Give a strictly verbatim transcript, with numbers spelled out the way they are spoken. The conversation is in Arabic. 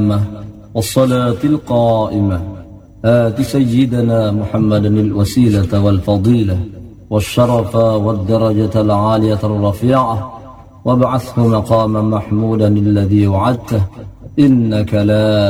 والصلاة القائمة آت سيدنا محمدا الوسيلة والفضيلة والشرف والدرجة العالية الرفيعة وابعثه مقاما محمودا الذي وعدته إنك لا